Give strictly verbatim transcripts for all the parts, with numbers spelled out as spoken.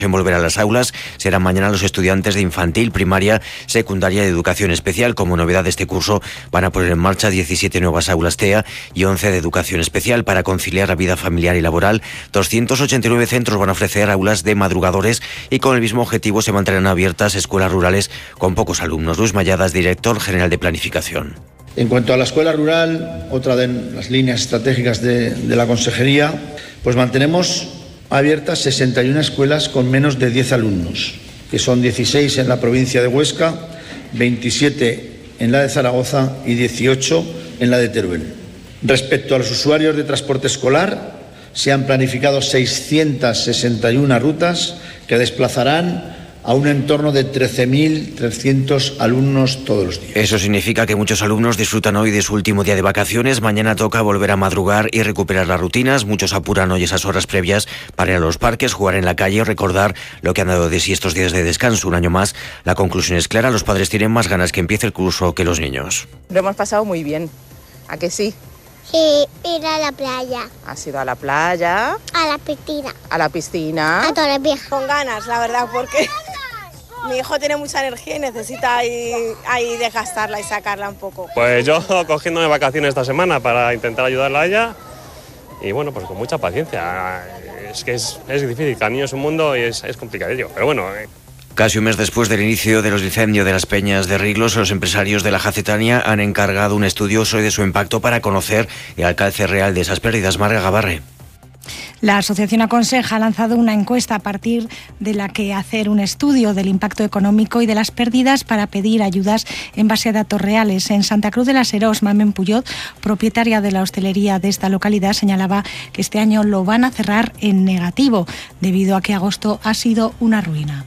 En volver a las aulas serán mañana los estudiantes de infantil, primaria, secundaria y educación especial. Como novedad de este curso van a poner en marcha diecisiete nuevas aulas T E A y once de educación especial para conciliar la vida familiar y laboral. doscientos ochenta y nueve centros van a ofrecer aulas de madrugadores y con el mismo objetivo se mantendrán abiertas escuelas rurales con pocos alumnos. Luis Malladas, director general de Planificación. En cuanto a la escuela rural, otra de las líneas estratégicas de, de la consejería, pues mantenemos abiertas sesenta y una escuelas con menos de diez alumnos, que son dieciséis en la provincia de Huesca, veintisiete en la de Zaragoza y dieciocho en la de Teruel. Respecto a los usuarios de transporte escolar, se han planificado seiscientas sesenta y una rutas que desplazarán a un entorno de trece mil trescientos alumnos todos los días. Eso significa que muchos alumnos disfrutan hoy de su último día de vacaciones. Mañana toca volver a madrugar y recuperar las rutinas. Muchos apuran hoy esas horas previas para ir a los parques, jugar en la calle o recordar lo que han dado de sí estos días de descanso. Un año más, la conclusión es clara, los padres tienen más ganas que empiece el curso que los niños. Lo hemos pasado muy bien, ¿a que sí? Sí, ir a la playa. ¿Has ido a la playa? A la piscina. ¿A la piscina? A Torrevieja. Con ganas, la verdad, porque mi hijo tiene mucha energía y necesita ahí, ahí desgastarla y sacarla un poco. Pues yo cogiéndome vacaciones esta semana para intentar ayudarla a ella y bueno, pues con mucha paciencia. Es que es, es difícil, cada niño es un mundo y es, es complicadillo, pero bueno... Eh. Casi un mes después del inicio de los incendios de las Peñas de Riglos, los empresarios de la Jacetania han encargado un estudio sobre su impacto para conocer el alcance real de esas pérdidas. Marga Gabarre. La asociación Aconseja ha lanzado una encuesta a partir de la que hacer un estudio del impacto económico y de las pérdidas para pedir ayudas en base a datos reales. En Santa Cruz de la Serós, Mamen Puyot, propietaria de la hostelería de esta localidad, señalaba que este año lo van a cerrar en negativo, debido a que agosto ha sido una ruina.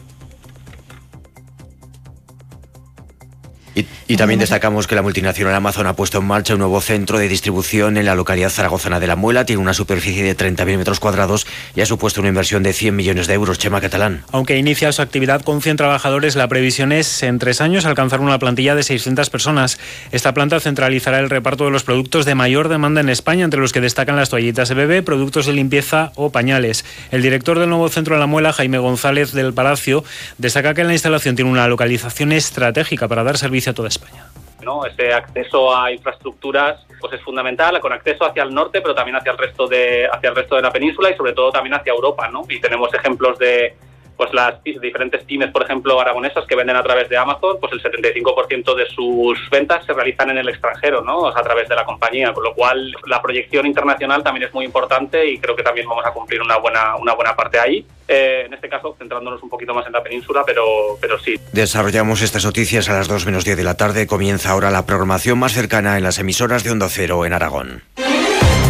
Y, y también destacamos que la multinacional Amazon ha puesto en marcha un nuevo centro de distribución en la localidad zaragozana de La Muela. Tiene una superficie de treinta mil metros cuadrados y ha supuesto una inversión de cien millones de euros. Chema Catalán. Aunque inicia su actividad con cien trabajadores, la previsión es en tres años alcanzar una plantilla de seiscientas personas. Esta planta centralizará el reparto de los productos de mayor demanda en España, entre los que destacan las toallitas de bebé, productos de limpieza o pañales. El director del nuevo centro de La Muela, Jaime González del Palacio, destaca que la instalación tiene una localización estratégica para dar servicio a toda España. ¿No? Ese acceso a infraestructuras pues es fundamental, con acceso hacia el norte, pero también hacia el resto de hacia el resto de la península y sobre todo también hacia Europa, ¿no? Y tenemos ejemplos de pues las diferentes pymes, por ejemplo, aragonesas que venden a través de Amazon, pues el setenta y cinco por ciento de sus ventas se realizan en el extranjero, ¿no? O sea, a través de la compañía, con lo cual la proyección internacional también es muy importante y creo que también vamos a cumplir una buena una buena parte ahí. Eh, en este caso, centrándonos un poquito más en la península, pero, pero sí. Desarrollamos estas noticias a las dos menos diez de la tarde. Comienza ahora la programación más cercana en las emisoras de Onda Cero en Aragón.